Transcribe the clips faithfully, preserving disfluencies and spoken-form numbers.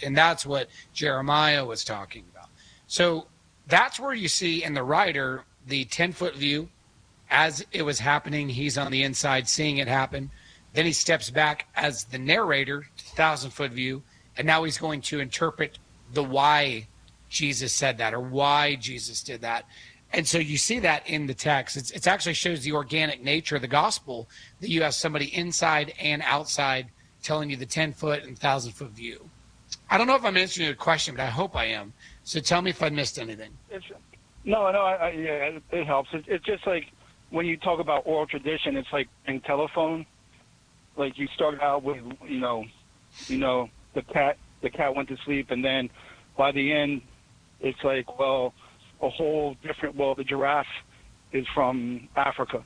And that's what Jeremiah was talking about. So that's where you see in the writer the ten-foot view. As it was happening, he's on the inside seeing it happen. Then he steps back as the narrator, thousand-foot view, and now he's going to interpret the why Jesus said that or why Jesus did that. And so you see that in the text. It's, it actually shows the organic nature of the gospel, that you have somebody inside and outside telling you the ten-foot and thousand-foot view. I don't know if I'm answering your question, but I hope I am. So tell me if I missed anything. It's, no, no, I, I, yeah, it, it helps. It, it's just like when you talk about oral tradition, it's like in telephone. Like you start out with, you know, you know, the cat, the cat went to sleep, and then by the end, it's like, well, a whole different, well, the giraffe is from Africa.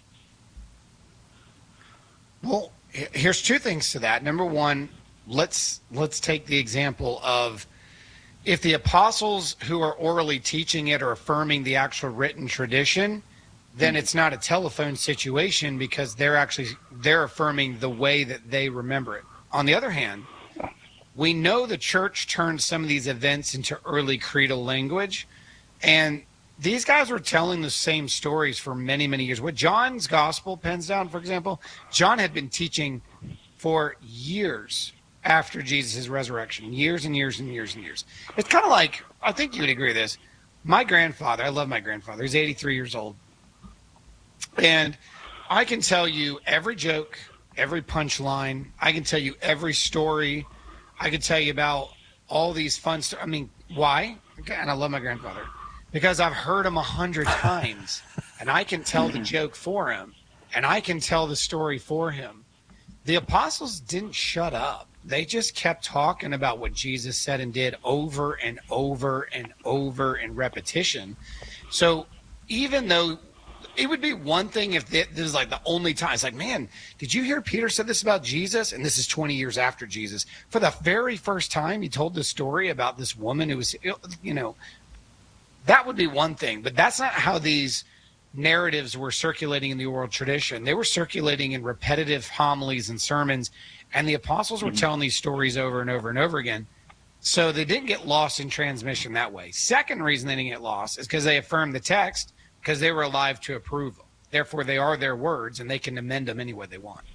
Well, here's two things to that. Number one, let's let's take the example of if the apostles who are orally teaching it are affirming the actual written tradition, then it's not a telephone situation because they're actually they're affirming the way that they remember it. On the other hand, we know the church turned some of these events into early creedal language, and these guys were telling the same stories for many, many years. What John's gospel pens down, for example, John had been teaching for years after Jesus' resurrection, years and years and years and years. It's kind of like, I think you would agree with this, my grandfather, I love my grandfather, he's eighty-three years old, and I can tell you every joke, every punchline, I can tell you every story, I can tell you about all these fun stuff. I mean, why? And I love my grandfather. Because I've heard him a hundred times, and I can tell the joke for him, and I can tell the story for him. The apostles didn't shut up. They just kept talking about what Jesus said and did over and over and over in repetition. So even though it would be one thing if this is like the only time, it's like, man, did you hear Peter said this about Jesus? And this is twenty years after Jesus. For the very first time, he told this story about this woman who was, you know, that would be one thing, but that's not how these narratives were circulating in the oral tradition. They were circulating in repetitive homilies and sermons, and the apostles were telling these stories over and over and over again. So they didn't get lost in transmission that way. Second reason they didn't get lost is because they affirmed the text, because they were alive to approve them. Therefore, they are their words, and they can amend them any way they want.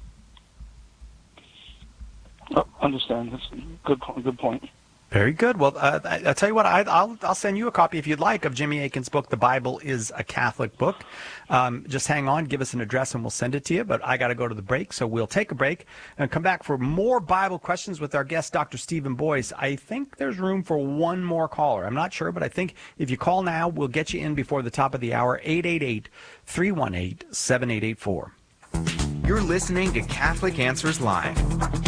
Oh, understand. That's a good, good point. Very good. Well, uh, I, I'll tell you what, I, I'll I'll send you a copy if you'd like of Jimmy Akin's book, The Bible is a Catholic Book. Um, just hang on, give us an address, and we'll send it to you. But I got to go to the break, so we'll take a break and come back for more Bible questions with our guest, Doctor Stephen Boyce. I think there's room for one more caller. I'm not sure, but I think if you call now, we'll get you in before the top of the hour, eight eight eight, three one eight, seven eight eight four. You're listening to Catholic Answers Live.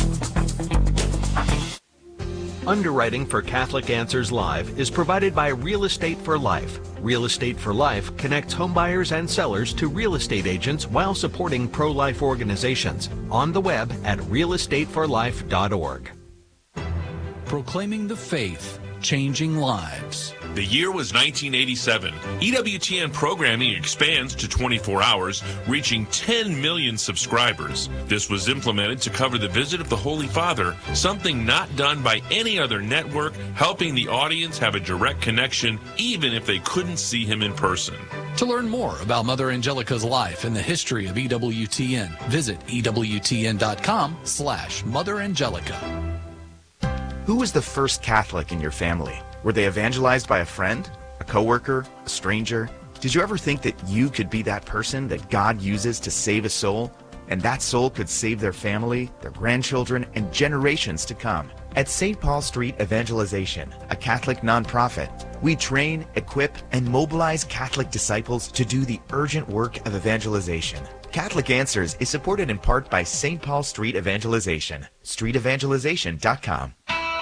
Underwriting for Catholic Answers Live is provided by Real Estate for Life. Real Estate for Life connects homebuyers and sellers to real estate agents while supporting pro-life organizations. On the web at real estate for life dot org. Proclaiming the faith, changing lives. The year was nineteen eighty-seven. E W T N programming expands to twenty-four hours, reaching ten million subscribers. This was implemented to cover the visit of the Holy Father, something not done by any other network, helping the audience have a direct connection even if they couldn't see him in person. To learn more about Mother Angelica's life and the history of E W T N, visit E W T N dot com slash Mother Angelica. Who was the first Catholic in your family? Were they evangelized by a friend, a coworker, a stranger? Did you ever think that you could be that person that God uses to save a soul, and that soul could save their family, their grandchildren, and generations to come? At Saint Paul Street Evangelization, a Catholic nonprofit, we train, equip, and mobilize Catholic disciples to do the urgent work of evangelization. Catholic Answers is supported in part by Saint Paul Street Evangelization, street evangelization dot com.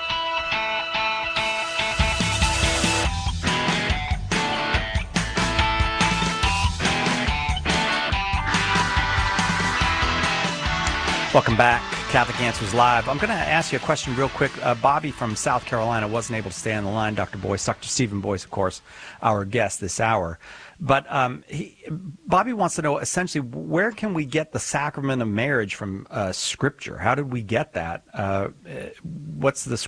Welcome back, Catholic Answers Live. I'm going to ask you a question real quick. Uh, Bobby from South Carolina wasn't able to stay on the line. Doctor Boyce, Doctor Stephen Boyce, of course, our guest this hour. But um, he, Bobby wants to know, essentially, where can we get the sacrament of marriage from uh, Scripture? How did we get that? Uh, what's the